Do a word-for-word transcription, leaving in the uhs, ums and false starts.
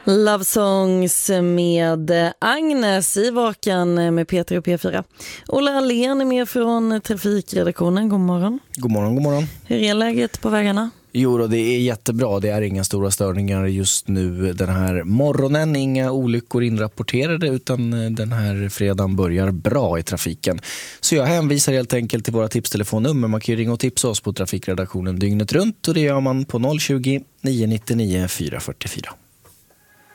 Love Songs med Agnes i Vakan med Peter och P fyra. Ola Allén är med från trafikredaktionen. God morgon. God morgon, god morgon. Hur är läget på vägarna? Jo då, det är jättebra. Det är inga stora störningar just nu den här morgonen. Inga olyckor inrapporterade, utan den här fredagen börjar bra i trafiken. Så jag hänvisar helt enkelt till våra tipstelefonnummer. Man kan ju ringa och tipsa oss på trafikredaktionen dygnet runt, och det gör man på noll tjugo, nio nio nio, fyra fyra fyra.